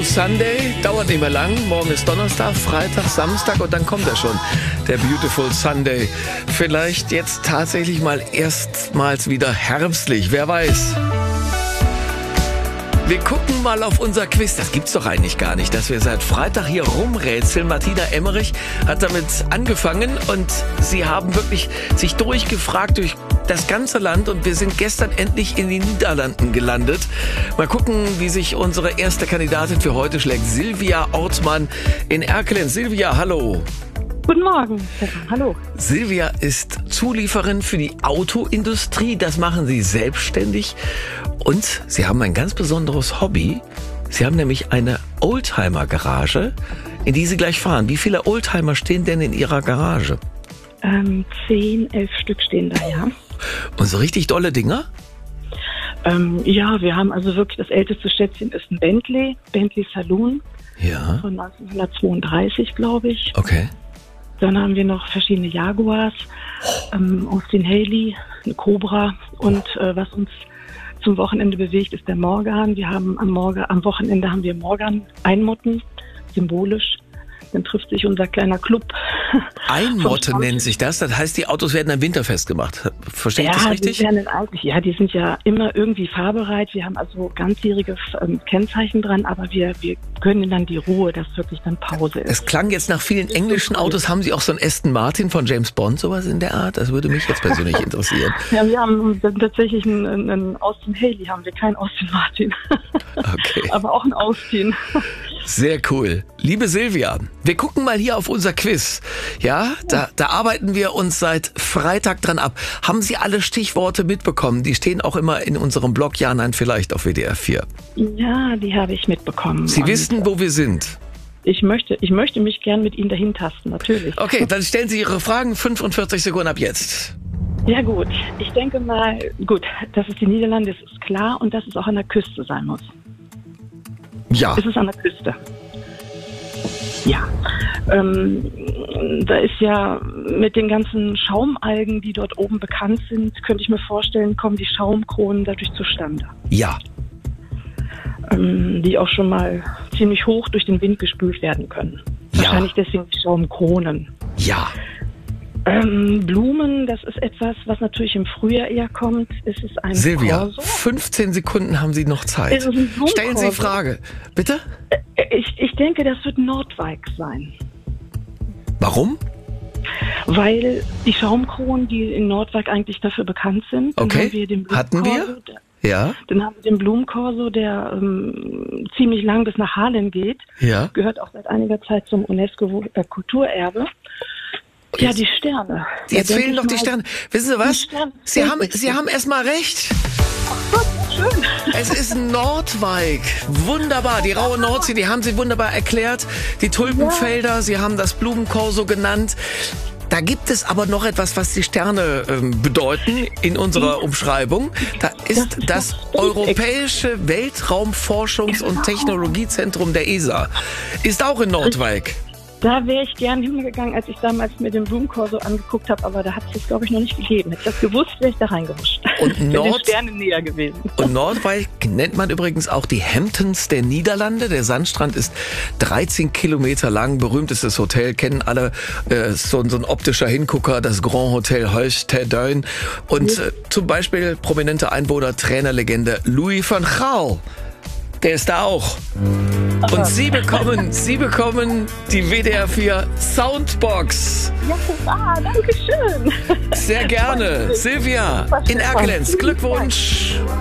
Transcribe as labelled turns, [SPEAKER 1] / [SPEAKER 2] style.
[SPEAKER 1] Sunday, dauert nicht mehr lang. Morgen ist Donnerstag, Freitag, Samstag und dann kommt er schon, der Beautiful Sunday. Vielleicht jetzt tatsächlich mal erstmals wieder herbstlich, wer weiß. Wir gucken mal auf unser Quiz. Das gibt's doch eigentlich gar nicht, dass wir seit Freitag hier rumrätseln. Martina Emmerich hat damit angefangen und sie haben wirklich sich durchgefragt durch das ganze Land und wir sind gestern endlich in den Niederlanden gelandet. Mal gucken, wie sich unsere erste Kandidatin für heute schlägt. Silvia Ortmann in Erkelenz. Silvia, hallo.
[SPEAKER 2] Guten Morgen, Stefan. Hallo.
[SPEAKER 1] Silvia ist Zulieferin für die Autoindustrie. Das machen Sie selbstständig. Und Sie haben ein ganz besonderes Hobby. Sie haben nämlich eine Oldtimer-Garage, in die Sie gleich fahren. Wie viele Oldtimer stehen denn in Ihrer Garage?
[SPEAKER 2] 10, 11 Stück stehen da, ja.
[SPEAKER 1] Und so richtig dolle Dinger?
[SPEAKER 2] Ja, wir haben also wirklich, das älteste Schätzchen ist ein Bentley Saloon.
[SPEAKER 1] Ja.
[SPEAKER 2] Von 1932, glaube ich.
[SPEAKER 1] Okay.
[SPEAKER 2] Dann haben wir noch verschiedene Jaguars, Austin Haley, eine Cobra und was uns zum Wochenende bewegt, ist der Morgan. Wir haben am Wochenende haben wir Morgan einmotten, symbolisch. Dann trifft sich unser kleiner Club.
[SPEAKER 1] Einmotten nennt sich das. Das heißt, die Autos werden dann winterfest gemacht. Verstehe ich das richtig?
[SPEAKER 2] Die sind ja immer irgendwie fahrbereit. Wir haben also ganzjährige Kennzeichen dran, aber wir gönnen dann die Ruhe, dass wirklich dann Pause ist.
[SPEAKER 1] Es klang jetzt nach vielen englischen Autos. Haben Sie auch so einen Aston Martin von James Bond, sowas in der Art? Das würde mich jetzt persönlich interessieren.
[SPEAKER 2] Ja, wir haben tatsächlich einen Austin Haley, haben wir keinen Austin Martin.
[SPEAKER 1] Okay.
[SPEAKER 2] Aber auch einen Austin.
[SPEAKER 1] Sehr cool. Liebe Silvia, wir gucken mal hier auf unser Quiz. Ja, da arbeiten wir uns seit Freitag dran ab. Haben Sie alle Stichworte mitbekommen? Die stehen auch immer in unserem Blog Ja, Nein, Vielleicht auf WDR 4.
[SPEAKER 2] Ja, die habe ich mitbekommen.
[SPEAKER 1] Sie wissen, wo wir sind.
[SPEAKER 2] Ich möchte mich gern mit Ihnen dahin tasten, natürlich.
[SPEAKER 1] Okay, dann stellen Sie Ihre Fragen. 45 Sekunden ab jetzt.
[SPEAKER 2] Ja gut, ich denke mal, dass es die Niederlande ist, ist klar und dass es auch an der Küste sein muss.
[SPEAKER 1] Ja.
[SPEAKER 2] Ist es an der Küste? Ja. Da ist ja mit den ganzen Schaumalgen, die dort oben bekannt sind, könnte ich mir vorstellen, kommen die Schaumkronen dadurch zustande.
[SPEAKER 1] Ja.
[SPEAKER 2] Die auch schon mal ziemlich hoch durch den Wind gespült werden können.
[SPEAKER 1] Ja.
[SPEAKER 2] Wahrscheinlich deswegen die Schaumkronen.
[SPEAKER 1] Ja.
[SPEAKER 2] Blumen, das ist etwas, was natürlich im Frühjahr eher kommt. Ist es ein
[SPEAKER 1] Silvia,
[SPEAKER 2] Corso?
[SPEAKER 1] 15 Sekunden haben Sie noch Zeit.
[SPEAKER 2] Ist es ein Blumenkorso?
[SPEAKER 1] Stellen Sie Frage. Bitte?
[SPEAKER 2] Ich denke, das wird Nordwijk sein.
[SPEAKER 1] Warum?
[SPEAKER 2] Weil die Schaumkronen, die in Nordwijk eigentlich dafür bekannt sind, dann
[SPEAKER 1] Okay.
[SPEAKER 2] haben wir den
[SPEAKER 1] Hatten wir? Ja.
[SPEAKER 2] Dann haben wir den Blumenkorso, der ziemlich lang bis nach Haarlem geht.
[SPEAKER 1] Ja.
[SPEAKER 2] Gehört auch seit einiger Zeit zum UNESCO-Kulturerbe. Ja, die Sterne.
[SPEAKER 1] Jetzt fehlen noch die Sterne. Wissen Sie was?
[SPEAKER 2] Sterne.
[SPEAKER 1] Sie haben erstmal recht.
[SPEAKER 2] Schön.
[SPEAKER 1] Es ist Nordwijk. Wunderbar. Die raue Nordsee, die haben Sie wunderbar erklärt. Die Tulpenfelder, Sie haben das Blumenkorso genannt. Da gibt es aber noch etwas, was die Sterne bedeuten in unserer Umschreibung. Da ist das Europäische Weltraumforschungs- und Technologiezentrum der ESA. Ist auch in Nordwijk.
[SPEAKER 2] Da wäre ich gern hingegangen, als ich damals mir den Blumenkorso angeguckt habe, aber da hat es das, glaube ich, noch nicht gegeben. Hätte ich das gewusst, wäre ich da reingehuscht.
[SPEAKER 1] Und
[SPEAKER 2] den Sterne näher gewesen.
[SPEAKER 1] Und Nordwijk nennt man übrigens auch die Hamptons der Niederlande. Der Sandstrand ist 13 Kilometer lang. Berühmtestes Hotel, kennen alle, so ein optischer Hingucker, das Grand Hotel Huis ter Duin. Und zum Beispiel prominente Einwohner, Trainerlegende Louis van Gaal. Der ist da auch. Und Sie bekommen die WDR 4 Soundbox.
[SPEAKER 2] Ja, danke schön.
[SPEAKER 1] Sehr gerne. Silvia in Erkelenz. Glückwunsch.